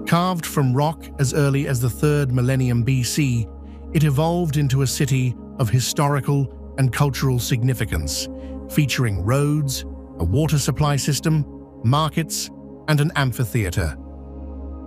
Carved from rock as early as the 3rd millennium BC, it evolved into a city of historical and cultural significance, featuring roads, a water supply system, markets, and an amphitheater.